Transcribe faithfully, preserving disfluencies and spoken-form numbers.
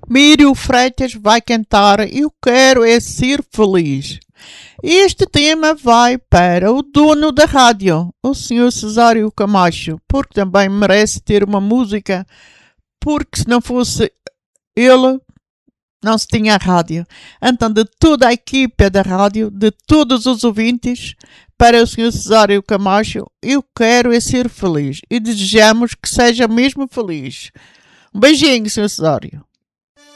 Mírio Freitas vai cantar Eu Quero É Ser Feliz. Este tema vai para o dono da rádio, o senhor Cesário Camacho, porque também merece ter uma música, porque se não fosse ele, não se tinha rádio. Então, de toda a equipa da rádio, de todos os ouvintes, para o senhor Cesário Camacho, eu quero é ser feliz e desejamos que seja mesmo feliz. Um beijinho, senhor Cesário.